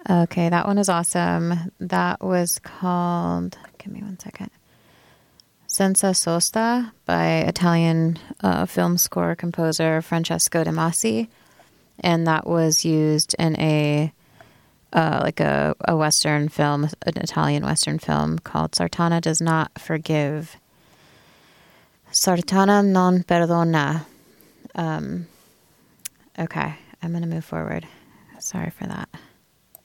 Okay, that one is awesome. That was called, give me one second, Senza Sosta by Italian film score composer Francesco De Masi. And that was used in a Western film, an Italian Western film called Sartana Does Not Forgive. Sartana non perdona. Okay, I'm going to move forward. Sorry for that.